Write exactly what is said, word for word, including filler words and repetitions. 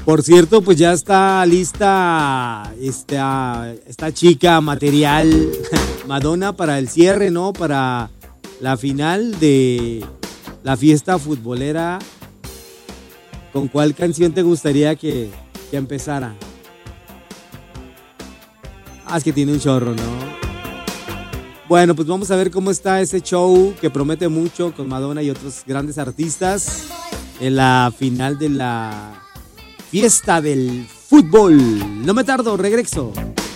Por cierto, pues ya está lista esta, esta chica material, Madonna, para el cierre, ¿no? Para la final de la fiesta futbolera. ¿Con cuál canción te gustaría que, que empezara? Ah, es que tiene un chorro, ¿no? Bueno, pues vamos a ver cómo está ese show que promete mucho con Madonna y otros grandes artistas en la final de la fiesta del fútbol. No me tardo, regreso.